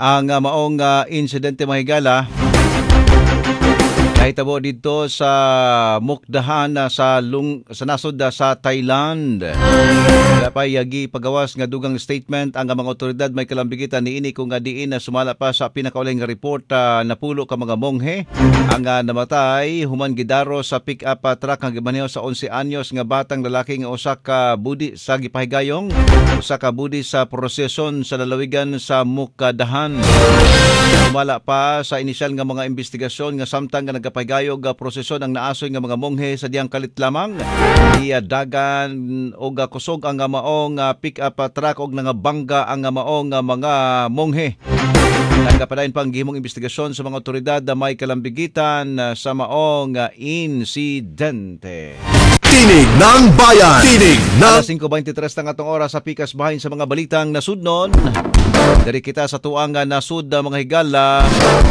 ang maong insidente mga higala. Nahitabo dito sa Mukdahan sa nasod sa Thailand. Pay yagi pagawas nga dugang statement ang mga otoridad may kalambigitan niini kung nga diin na sumala pa sa pinakauling nga report na pulo ka mga monghe ang namatay human gidaro sa pick-up truck nga gimaneho sa 11 anyos nga batang lalaki nga usa ka budi sa gipahigayong, usa ka budi sa proseson sa lalawigan sa Mukdahan. Sumala pa sa inisyal nga mga investigasyon nga samtang nga nagapahigayog proseson ang naasoy nga mga monghe sa diyang kalit lamang dagan o kusog ang maong pick-up truck og nangabangga ang maong mga monghe. Nagapadayon pang gihimong investigasyon sa mga otoridad na may kalambigitan sa maong insidente. Tinig ng Bayan. Tinig ng... Alas 5:23 na atong oras sa pikas bahin sa mga balitang nasudnon. Dari kita sa tuang nasud mga higala.